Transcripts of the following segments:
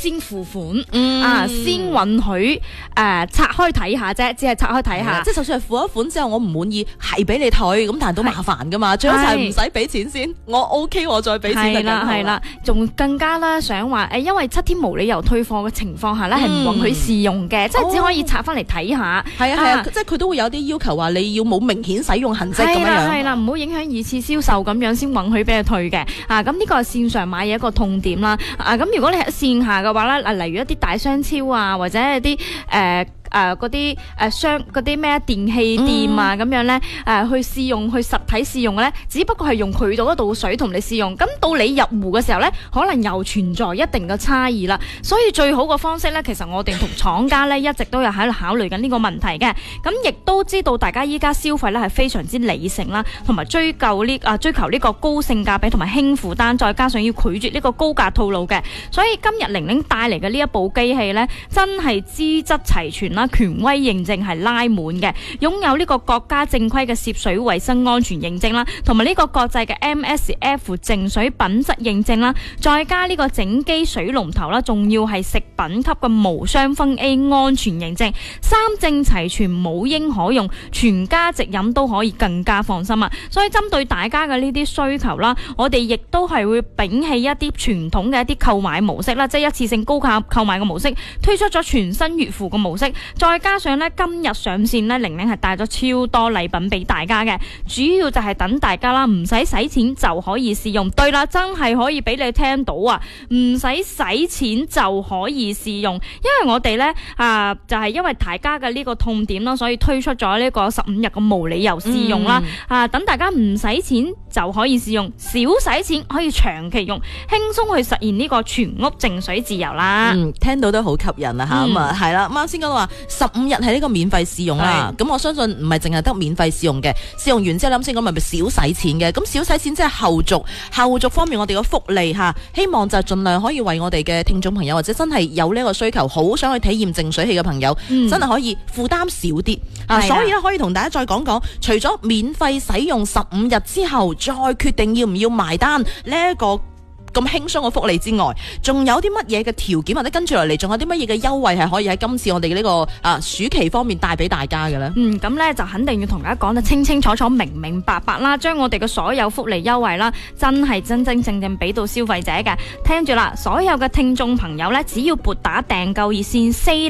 先付款，先允許拆開睇下啫，只係拆開睇下。 即係就算係付咗款之後，我唔滿意，係俾你退，咁但係都麻煩噶嘛。最好就係唔使俾錢先，我 OK 我再俾錢就更好啦。 係啦，仲更加啦想話因為7天無理由退貨嘅情況下咧，係唔允許試用嘅，即係只可以拆翻嚟睇下。係啊， 即係佢都會有啲要求話你要冇明顯使用痕跡咁樣。 係啦，唔好影響二次銷售咁樣先允許俾佢退嘅。咁呢個係線上買嘢一個痛點啦。咁如果你喺線下嘅話咧，例如一啲大商超啊，或者係啲嗰啲嗰啲咩電器店啊咁樣咧，去試用去實體試用嘅咧，只不過係用佢度嗰度水同你試用，咁到你入戶嘅時候咧，可能又存在一定嘅差異啦。所以最好嘅方式咧，其實我哋同廠家咧一直都有喺度考慮緊呢個問題嘅。咁亦都知道大家依家消費咧係非常之理性啦，同埋追求呢個高性價比同埋輕負擔，再加上要拒絕呢個高價套路嘅。所以今日玲玲帶嚟嘅呢一部機器咧，真係資質齊全啦。權威認證係拉滿嘅，擁有呢個國家正規嘅涉水衛生安全認證啦，同埋呢個國際嘅 MSF 淨水品質認證啦，再加呢個整機水龍頭啦，仲要係食品級嘅無雙酚 A 安全認證，三證齊全，冇應可用，全家直飲都可以更加放心啊！所以針對大家嘅呢啲需求啦，我哋亦都係會摒棄一啲傳統嘅一啲購買模式啦，即係一次性高價購買嘅模式，推出咗全新月付嘅模式。再加上咧，今日上線咧，玲玲係帶咗超多禮品俾大家嘅，主要就係等大家啦，唔使使錢就可以試用。對啦，真係可以俾你聽到啊，唔使使錢就可以試用。因為我哋咧就係因為大家嘅呢個痛點啦，所以推出咗呢個15日嘅無理由試用啦。等大家唔使錢就可以試用，少使錢可以長期用，輕鬆去實現呢個全屋淨水自由啦。 聽到都好吸引啊吓，咁啊係啦，啱先講到話15日係呢個免費試用啦，咁我相信唔係淨係得免費試用嘅，試用完之後啱先講咪少使錢嘅，咁少使錢即係後續方面我哋嘅福利吓，希望就盡量可以為我哋嘅聽眾朋友或者真係有呢個需求，好想去體驗淨水器嘅朋友，真係可以負擔少啲所以咧可以同大家再講講，除咗免費使用15日之後，再決定要唔要埋單呢一個咁輕鬆嘅福利之外，仲有啲乜嘢嘅條件，或者跟住落嚟仲有啲乜嘢嘅優惠係可以喺今次我哋嘅呢個暑期方面帶俾大家嘅咧？ 咁咧就肯定要同大家講得清清楚楚、明明白白啦，將我哋嘅所有福利優惠啦，真係真真正正俾到消費者嘅。聽住啦，所有嘅聽眾朋友咧，只要撥打訂購熱線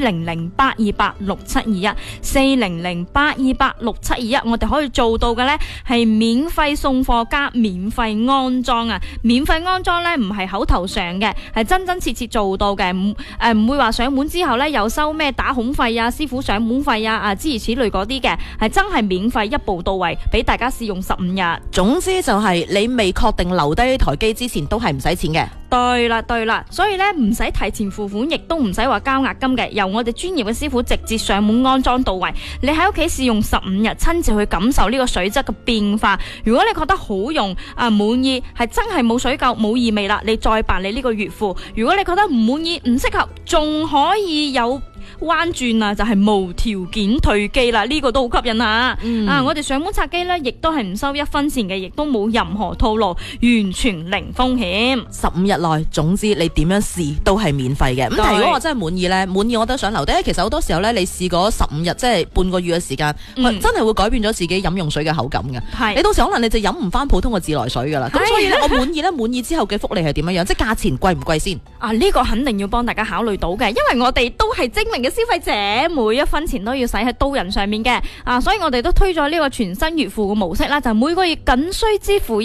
400-828-6721，400-828-6721，我哋可以做到嘅咧係免費送貨加免費安裝啊！免費安裝咧，唔係口頭上嘅，係真真切切做到嘅，唔會話上門之後咧又收咩打孔費啊、師傅上門費啊諸如此類嗰啲嘅，係真係免費一步到位，俾大家試用15日。 總之就係你未確定留低呢台機之前，都係唔使錢嘅。 對啦，所以咧唔使提前付款，亦都唔使話交押金嘅，由我哋專業嘅師傅直接上門安裝到位。你喺屋企試用15日，親自去感受呢個水質嘅變化。如果你覺得好用滿意，係真係冇水垢冇異味啦，你再辦理呢個月付。如果你覺得唔滿意唔適合，仲可以有彎轉就係無條件退機啦，呢個都好吸引啊！我哋上門拆機呢，亦都係唔收1分錢嘅，亦都冇任何套路，完全零風險。 15日內，總之你點樣試都係免費嘅。咁但係如果我真係滿意呢，滿意我都想留低。其實好多時候呢，你試過15日，即係半個月嘅時間，真係會改變咗自己飲用水嘅口感嘅。你到時可能你就飲唔翻普通嘅自來水噶啦。咁所以呢，我滿意呢，滿意之後嘅福利係點樣？即係價錢貴唔貴先？ 呢個肯定要幫大家考慮到嘅，因為我哋都係精明嘅消費者，每一分錢都要使喺刀刃上面嘅所以我哋都推咗呢個全新月付嘅模式啦，就每個月僅需支付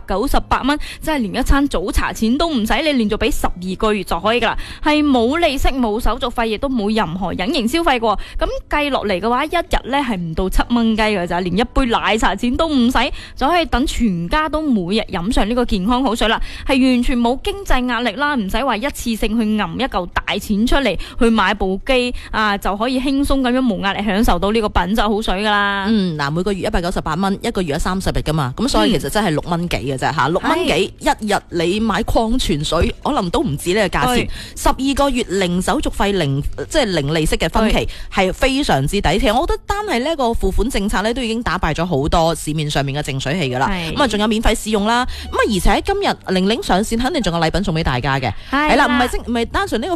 198蚊，即係連一餐早茶錢都唔使，你連續俾12個月就可以噶啦，係冇利息、冇手續費，亦都冇任何隱形消費嘅。咁計落嚟嘅話，一日呢係唔到7蚊雞嘅咋，連一杯奶茶錢都唔使，就可以等全家都每日飲上呢個健康好水啦，係完全冇經濟壓力啦，唔使話一次性去揞一嚿大錢出嚟去買部機就可以輕鬆咁樣無壓力享受到呢個品質好水噶啦。 每個月198蚊，一個月30日噶嘛，咁所以其實真係6蚊幾嘅啫吓，6蚊幾一日你買礦泉水可能都唔止呢個價錢。12個月零手續費即係零利息嘅分期係非常之抵。其實我覺得單係呢個付款政策咧，都已經打敗咗好多市面上面嘅淨水器噶啦。咁仲有免費試用啦。而且今日玲玲上線，肯定仲有禮品送俾大家嘅。係啦，唔係單純呢個